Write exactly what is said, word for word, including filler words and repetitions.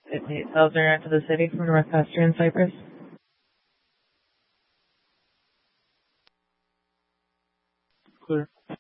Southern end of the city from North Pasture and Cypress. Clear.